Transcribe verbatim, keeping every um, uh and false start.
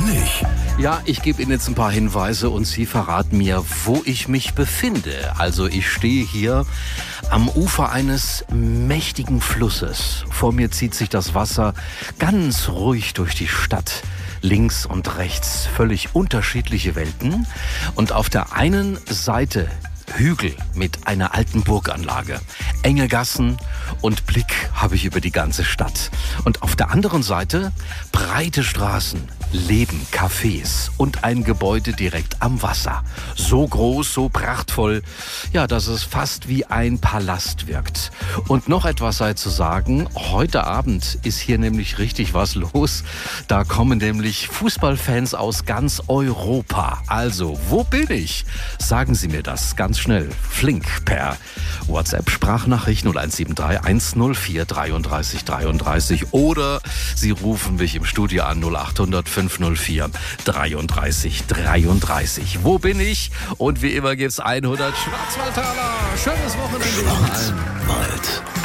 ich? Ja, ich gebe Ihnen jetzt ein paar Hinweise und Sie verraten mir, wo ich mich befinde. Also ich stehe hier am Ufer eines mächtigen Flusses. Vor mir zieht sich das Wasser ganz ruhig durch die Stadt. Links und rechts völlig unterschiedliche Welten. Und auf der einen Seite Hügel mit einer alten Burganlage. Enge Gassen und Blick habe ich über die ganze Stadt. Und auf der anderen Seite breite Straßen, Leben, Cafés und ein Gebäude direkt am Wasser. So groß, so prachtvoll, ja, dass es fast wie ein Palast wirkt. Und noch etwas sei zu sagen, heute Abend ist hier nämlich richtig was los. Da kommen nämlich Fußballfans aus ganz Europa. Also, wo bin ich? Sagen Sie mir das ganz schnell, flink per WhatsApp-Sprachnachricht null eins sieben drei eins null vier dreiunddreißig dreiunddreißig oder Sie rufen mich im Studio an null acht hundert fünf null vier dreiunddreißig dreiunddreißig. Wo bin ich? Und wie immer gibt's hundert Schwarzwaldtaler. Schönes Wochenende. Schwarzwald